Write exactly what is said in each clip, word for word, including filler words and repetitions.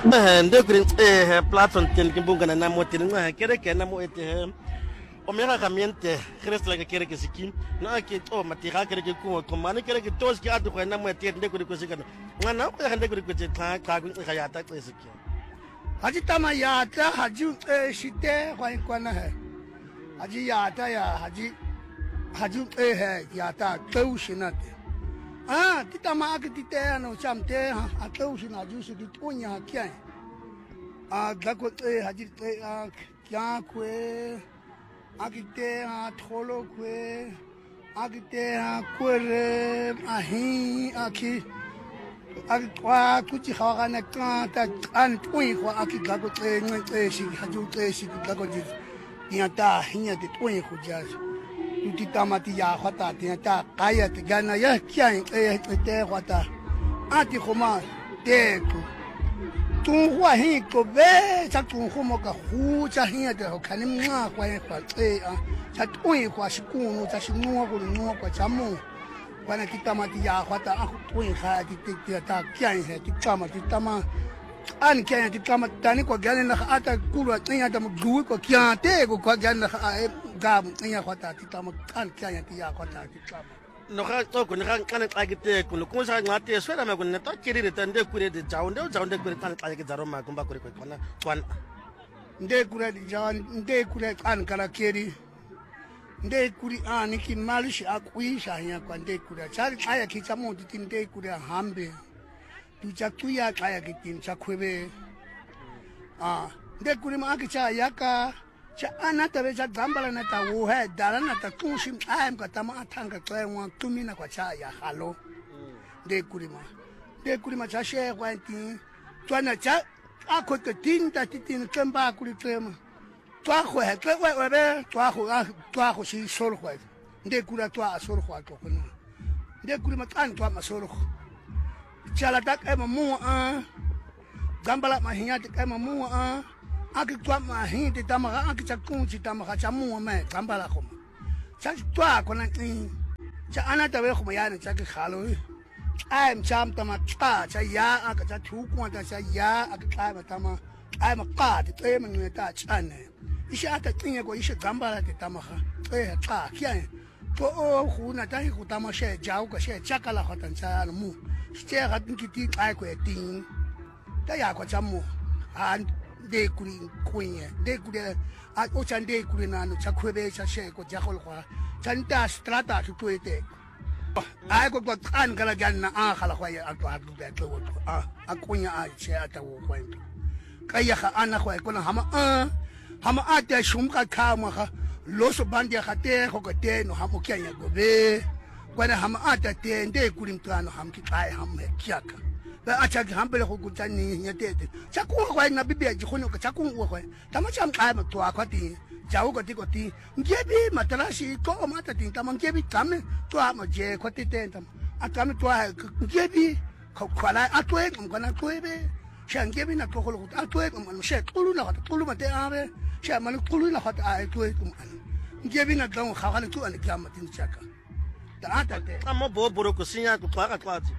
nde kuri eh platform ten kimbunga na namo ten nga kere ke namo ete o mera kamiente reste la kere ke siki na ke to matira kere ke ko ko mane kere ke tos ke atu ko namo ete nde kuri ko sikana nga na ko nde kuri ko te ta ka ku ga ya ta ko siki haji tama ya ta haji eh shite kwa kwana hai haji ya ta ya haji haji eh hai ya ta to shinate ah titama akitite ano chamte ha atau shina jusu ditunya kia ah dako eh haji eh kia kwe akite ha tholo kwe akite ha kwere ahi aki akwa kuchi khawagana ka ta an tui kwa akidako eh ngwe shi haju eh shi dako ji ya ta hinya de tui khuja Tuti tamati ya khata tia ta kaya te gana ya kia e te khata ati khoma te ku tu hua hi ko be cha tu khomo ka hu cha hi te ho khani nga kwa e kwa e a cha tui kwa shikunu cha shinua ku nu kwa chamu bana ti tamati ya khata a tui kha ti ti ta kia he ti tama ti tama an kia ti tama tani ko gana na ata kulwa tia ta mu gu ko kia te ko kwa gana e gam nya khota ti tama kan kya ti ya khota ti tama no ga to ko ga kan ta ke te ko ko sa ngate swela ma ko ne ta kiri re tande kure de jaunde jaunde kure kan ta ke zaro ma ko ba kure ko kona kwan nde kure di jaun nde kure kan kala kiri nde kuri ani ki malish akuisha nya kwa nde kure chari aya ki chamo ti nde kure hambe tu cha tuya aya ki tin cha khwebe ah nde kure ma ki cha yaka cha anata be cha dambala na ta wo he dala na ta kushim am ka tama atanga kwa wa tumina kwa cha ya halo de kurima de kurima cha she kwa ti twana cha akho te tinta titin kemba kuri tema twa kho he twa we be twa kho twa kho shi sol kho de kura twa sol kho ko no de kurima tan twa ma sol kho cha la tak e mu a dambala ma hinya te e mu a aki twa ma hindi tama aki chakunchi tama chamu me kambala khoma cha twa kona cha anata we khoma yana cha ki khalo ai cham tama cha cha ya aka cha thu kwa ta cha ya aka kai ma tama ai ma pa ti te me ta chane isha ata tinye ko isha kambala ti tama kha e ta kya to o khu na ta khu tama she jao ka she cha kala khotan cha mu che ga tin ki ti ai ko tin ta ya ko chamu an de kuri kuye de kuri a o chan de kuri na no chakhwebe cha she ko jakhol kwa chanta strata tu tuete ai ko ko kan kala ganna a khala kwa ya to adu be to a a kunya a che ata wo kwa kaya kha ana kwa ko na hama a hama a te shum ka khama kha lo so bandi kha te ko ko te no hamo kya ya go be kwa na hama a te de kuri mtano ham ki kai ham he kyaka ba acha ki hambele go kutsani nya tete cha ku go na bibia ji khono ka cha ku go go tama cha mqa ma to akwa ti ja go ti go ti ngebi matarashi ko ma ta ti tama ngebi tame to ma je ko ti te tam atame to ngebi ko kwala atwe ko na twebe cha ngebi na to go go atwe ko ma she tulu na ta tulu ma te ave cha ma tulu na ta atwe ko ma ngebi na ga ga ga tu an kama tin cha ka ta ata te amo bo boro ko sinya ko pa ka twati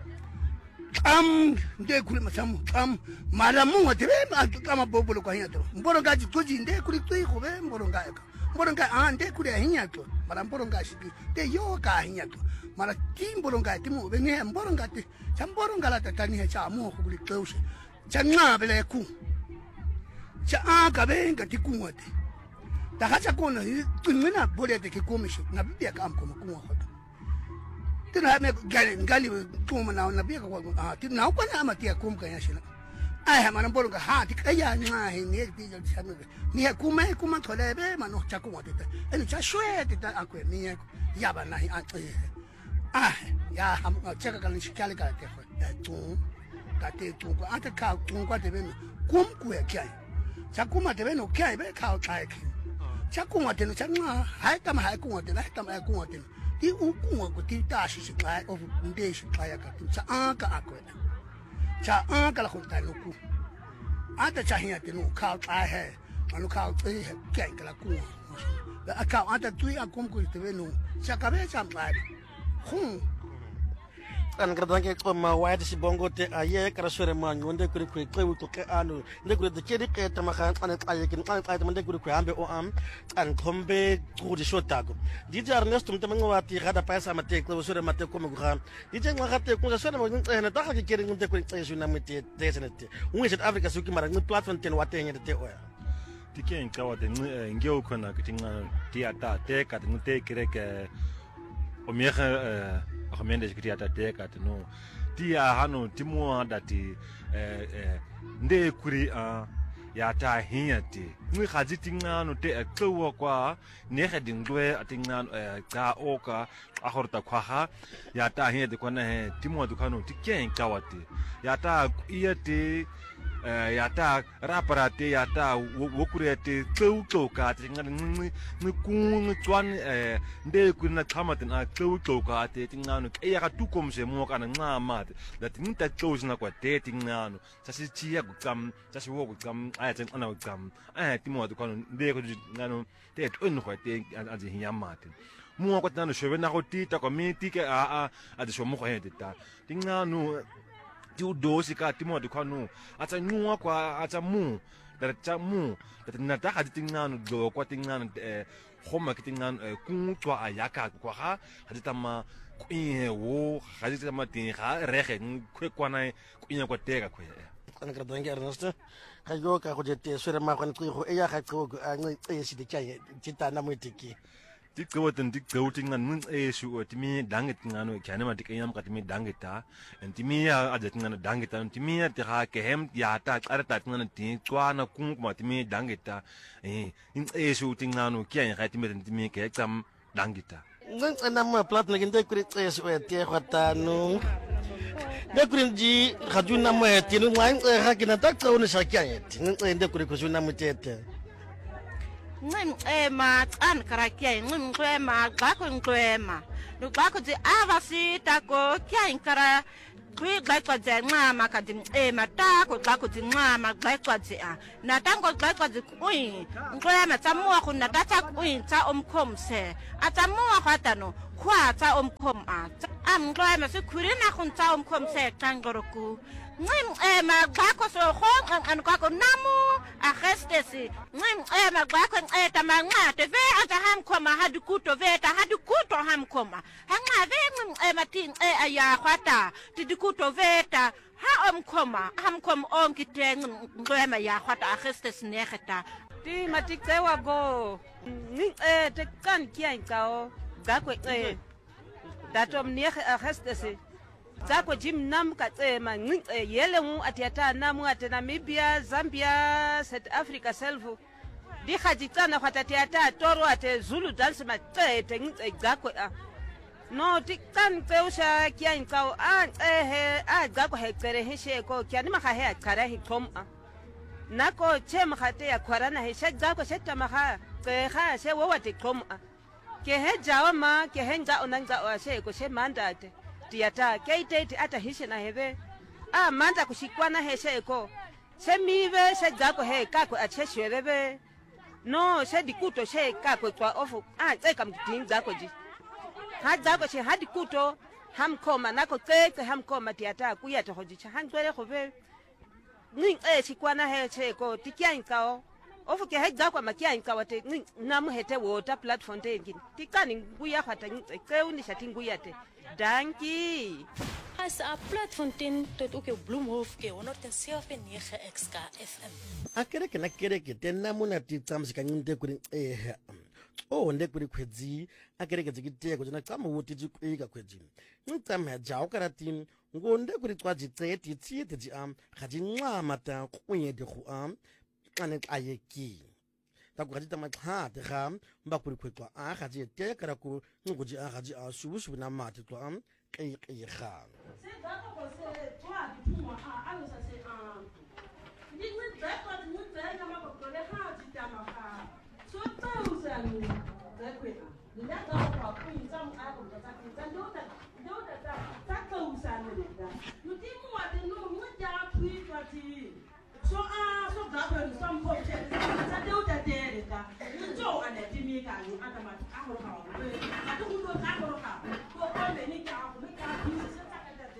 am nde kuli masamu am malamu ngate ma kama bobolo kwa hiyato mboro ngaji toji nde kuli tui ko be mboro ngaya mboro ngaya ah nde kuli hiyato mara mboro ngashi te yo ka hiyato mara timboro ngaya timu be ne mboro ngate chamboro ngala tatani he cha mo kuli tose changa bele ku cha aka be ngati kunwate ta hacha kona ngina bole te kikomishi na bibia kam ko kunwa hoto tina me gali gali tuma na na biya ko ah tin na ko na ma tiya kum kan yashina ai ha man bolo ga ha ti kaya na he ne ti jo chanu ni ha kuma kuma thole be ma no cha ko ti ta eni cha shwe ti ta akwe ni ya ba na hi ah ya ha cha ka kan shi kale ka te ko tu ka te tu ko ata ka tu ko te be no kum ku ya kai cha kuma te be no kai be ka kai ki cha kuma te no cha na ha ta ma ha kuma te na ta ma kuma te ti ukungwa ko ti ta shi shi kai of nde shi kai ka tu cha aka akwe cha aka la khota no ku ata cha hiya te no ka ta he anu ka te he kai ka la ku la aka ata tu ya kum ku te no cha ka be cha mai khu an gradanke koma wide sibongo te aye karasore man wonde kuri kuri kwewu ko ke anu nde kuri de kedi ke tamaka an aye kin an aye mande kuri kuri ambe o am an kombe kuri shotago dj Ernesto mtemengo wati gada paisa mate ko sore mate ko mugha dj ngwa gate ko sore mo ngene ta ka keri ngte kuri tsesu na mate tesenete unwe South Africa suki mara ngi platform ten wate ngene te oya tike nkawa te ngeo kona kitinga tiata te ka ngte kireke o mega Amende sekriata teka no tia hano timua dati eh eh nde kuri a ya ta hiati ngwi khaji tingano te tsewa kwa ne khadingwe atingano ka oka ahorta kwaha ya ta hiati kwa ne timua dukano tikeng kawati ya ta iati ya ta raparate ya ta wokurete tseutoka tinga ngi ngi twan nde kuna khamate na tseutoka te tingano ke ya tukomse mo kana ncama that nta tsozina kwa te tingano sasichiya kucam sasiwo kucam aya tsana kucam aya timo dukano nde ko ngano te tun kwa te azi hinyamate mo kwa tano shwe na go tita community ke a a a de shomo go hedita tingano tu dosi ka timo de kwanu ata nyua kwa ata mu da ta mu da na ta ha tingano do kwa tingano eh khoma kitingano ku twa ayaka kwa ha hadita ma kuye wo hadita ma tin ha rege kwe kwana kunya kwa teka kwe an gradanke Ernesto ka yo ka go jete sore ma kwa go e ya ga go a ngi esi de kya tita na mwetiki tikawatan tikawtingan mun esu timi dangit ngano kyane ma tikayam katimi dangita entimi ya adet ngana dangita entimi ya ta kehem ya ta qarta ngana ti kwana kun ma timi dangita eh in esu tingano kyan katimi entimi ke exam dangita ngan ana ma plat na ginde kuri esu te khatanu de kuri ji khajuna ma tinu ngan ha kina ta tsawna shakyan tin ngan kuri khajuna mu tete ngim ema an karakia ngim kwema gako nkwema no gako di avasi tako kia inkara kwi gako di ngama kadi ema tako gako di ngama gako di a na tango gako di kuin nkwema tamua kuna data kuin ta omkomse atamua kwatano kwa ta omkom a am nkwema se kurina kun ta omkomse tangoroku ngim ema gako so khong an gako namu a gestesi ngim ema gako eta manga te ve ata ham koma hadukuto ve ta hadukuto ham koma hanga ve ngim ema tin e aya khata tidikuto ve ta ha om koma ham kom on kiteng ngema ya khata a gestes negeta ti matiksewa go ngim e te kan kian kao gako e datom nege a gestesi Zako jim nam katsema ngce yelengu atiata namu ate Namibia, Zambia, South Africa selfu. Di khajitsana khatatiata toro ate Zulu dance ma tete ngce zako a. No tikan tseusha kia nkao a he a zako he tsere he sheko kia ni maka he akara he kom a. Nako che makate ya kwarana he shek zako sheta maka tse kha she wawate kom a. Ke he jawa ma ke he nza onangza o sheko she manda ate. Tiata keitete ata hishe na heve a manda kushikwana heshe eko se mive se zako he kako acheshwebe no se dikuto she kako kwa ofu a tseka mkitin zako ji ha zako she hadi kuto hamkoma nako tseke hamkoma tiata kuyata hojicha hangwele khove ning e shikwana heshe eko tikia nkao ofu ke he zako makia nkao te namu hete water platform te ngin tikani nguya khata tseke unisha tinguya te Dankie. As a platfontein tot ook jou Bloemhof ke honderd zeven komma negen X K F M. Akereke na kereke tena muna titsamsi kanyinte kuri eh oh nde kuri kwedzi akereke zikiteko jana kama wuti jikwika kwedzi ngitsama jaw karatin ngonde kuri twaji tseti tsiti ji am khaji ncama ta kunye de khu am ane ayeki ta ku khajita makha te kham ba kuri kwetwa a khaji te kara ku nguji a khaji a shubu shubu na mati to am kai kai kha se da ko se twa di tuma a alo sa se a ni ni ba ko ni ba na ma ko le ha ji ta ma kha so ta u sa ni da kwe ni na ta ko ku ni sam a ko ta ki ta do ta do ta ta ta ka u sa ni da no ti mu wa de no mu ja ku ta ti so a so ga ko ni sam ko che ta do ta de ta ni jo ana ti mi ka ni ata ma a ko ha a to ku do ta ko ha ko ko le ni ka ko ni ka ki se ta ka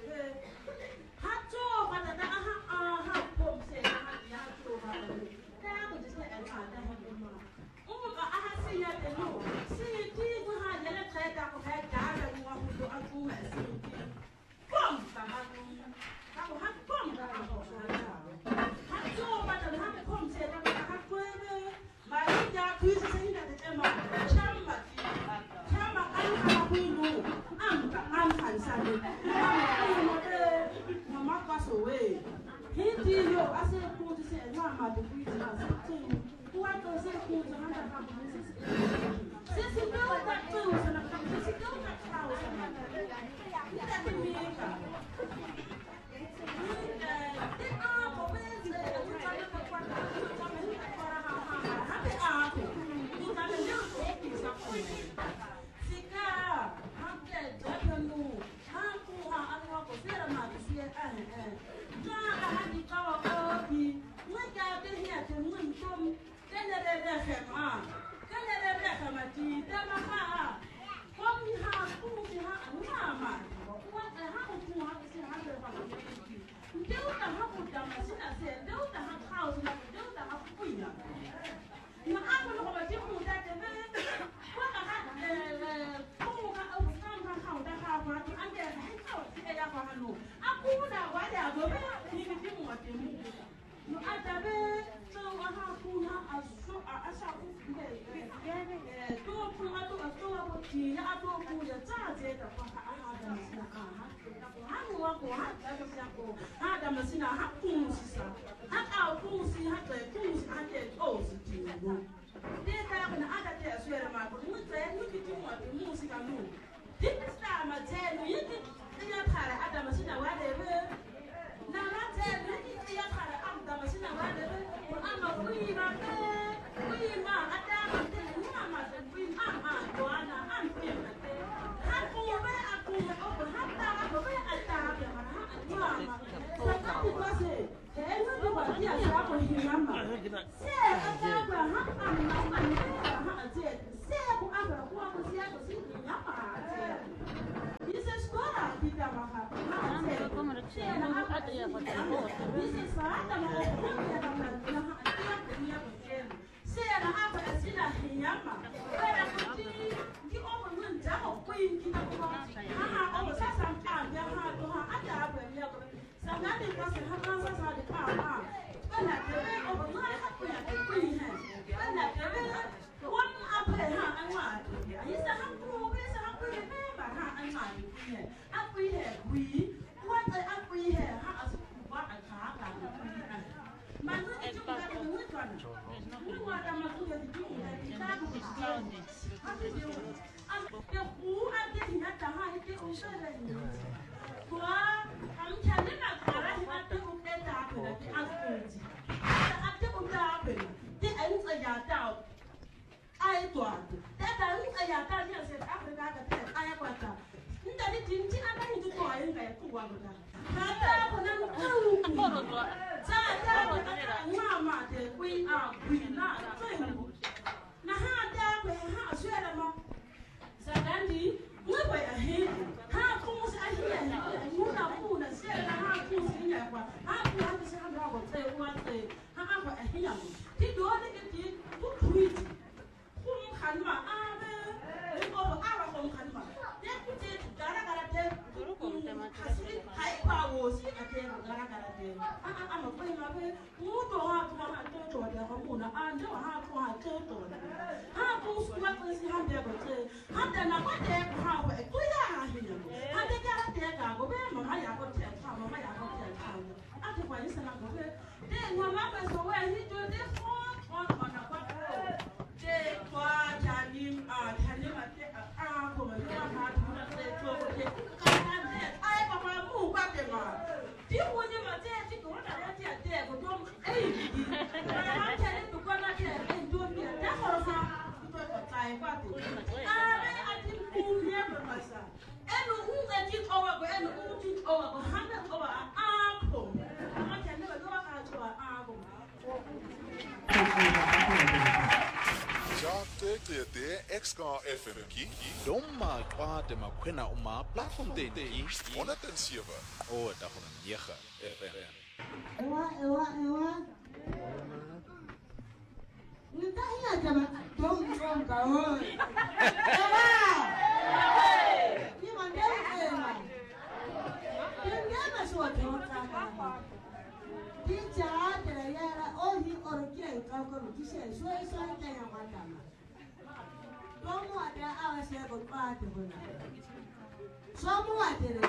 F M ki doma kwade makwena uma platform deni honderd en sewe oh dag van nege F M. Ewa ewa ewa. Nita iya jama dom dom kau. Ewa. Ni mana ewa? Dia masuk dom kau. Dia jadi ya oh ni orang kaya kau kau kisah suai suai kaya macam. Kamu ada awas ya berpat benar. Semua ada.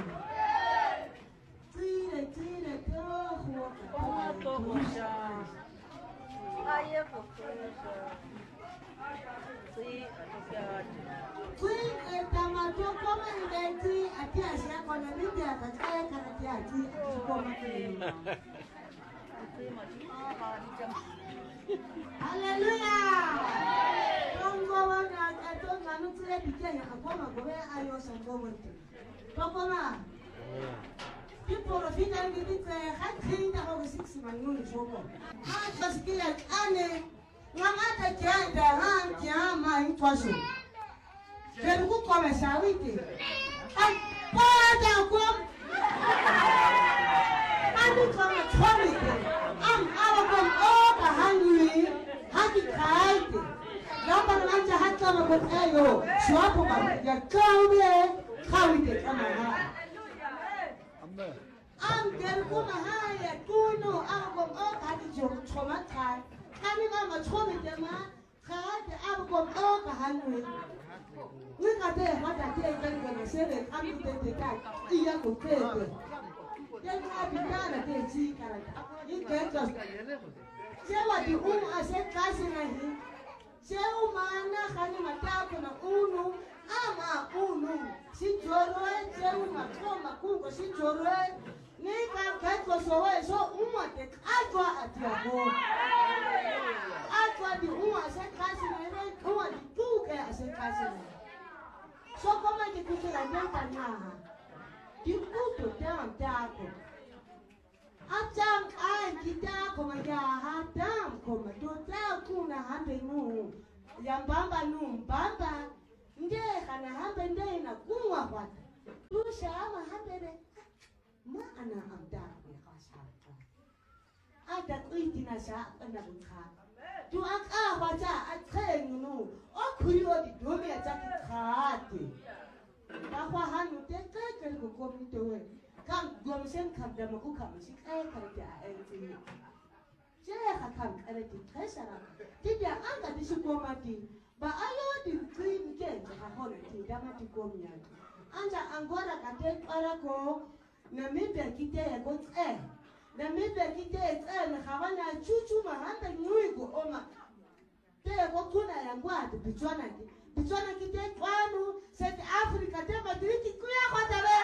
Tidak tidak terhubung. Kui tamato koma ndeti ati asia kona nindi akataya karati ati koma kini. Hallelujah. Tongo wana tonga nutule bikenya akoma gobe ayo sango wote. Tokoma. People fina ngidite hatinda ho six manuni soko. Ha tasikia ane ngamata kianda han kiama intwaso. Quero que comece a ouvir. Ai, pode algum. Ani como chove. Am aba com oca hanui, haki kaite. Lamba nanja hata ma com ayo. Swapo ma ya kaube, kaite kama ha. Am quero que ma haya kuno aba com oca haki choma kai. Ani mama chove dema. Kaite aba com oca hanui. We got there, what I tell you, when I said it, I'm going to take Iya go pay. Then I began at the sea character. You get us. Say what the Uno, I said, cousin, I hear. Say, Umana, Hanimatako, Uno, Ama Uno. Sit your way, say, Umatoma, Kuko, sit your way. Nika get us away, so Uma take Aqua at your home. Aqua the Uma, I said, cousin, I read Uma the two, I said, cousin. So come and get to the Nana. You go to down Taco. A jam I get up on my yard, down, come to tell Kuna Hambe Moon. Yambamba Noom, Bamba, Ndek and a Hambe Day in a Kuma what. You shall have it. Ma ana am dark with us. I got eating a shop and a car. To act out what I train, you know. Oh, could you do me a jacket party? Papa Hanu, take care of going to it. Come, go and come down who comes. She can't carry anything. Jaya come and it treasure. Did your uncle disappointed? But I know the green gate of a holiday, Damati Gomian. Anja Angora can take Arago, Namibia Kite, a good air. The middle kite and Havana chuchu mahanda nuigo oma. Te wakuna ya ngwadi bichwana ki. Bichwana kite kwanu South Africa te madriki kuya kwa tabe.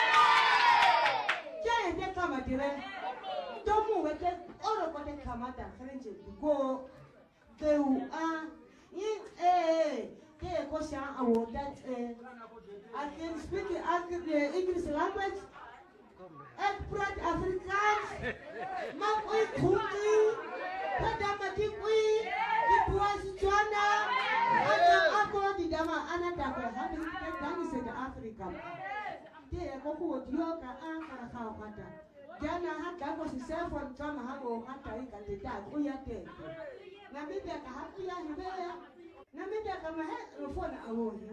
Kaya te kama dire. Tomu weke oro kwa te kamata krenje go te u a in eh te ko sha award that eh I can speak the English language. Ekprat Afrikaans, mag ooit goedie, padamatik ooit, die boas Joanna, en ako di dama anatako, habi dani se de Afrika. Die koko wat yoga aan para kau kata. Jana hata ko si selfon kama habo hata ika te dag uya te. Namibia ka happy ya hibeya, namibia kama he phone awohi.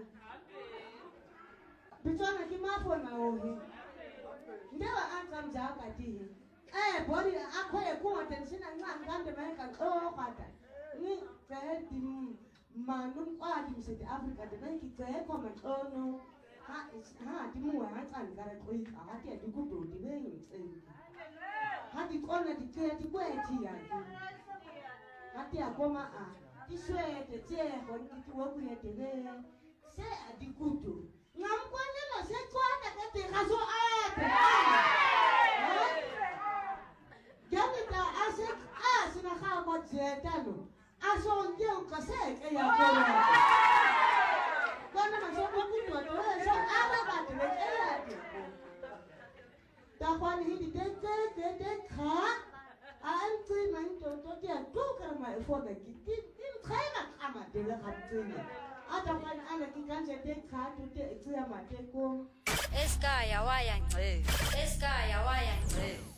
Bichwana kima phone awohi. Never answer Jacati. Eh, body, I quite a good attention and not come to make an oh, father. Me, fair him, Manum, Artim said Africa, the make it fair comment. Oh, no. Ha, it's hard to move hands and got a quick. I had to go to the veins. Had it honor the thirty way here. Had the Agoma, this way at the chair when it work at the way. Say at the good to. Nam kwani se kwana kati kaso ate. Gani ta asek asina kha ko jetalo. Aso ndio kaseke ya kona. Kwana maso ko kuto to so ala batu le ate. Ta kwani hidi de de de de kha. An tui man to to dia to karma fo da kiti. Dim khaima kama de la khatini. Atakan ana kikanje de khatu te ikuya mateko Eskaya wayang. Eskaya wayang.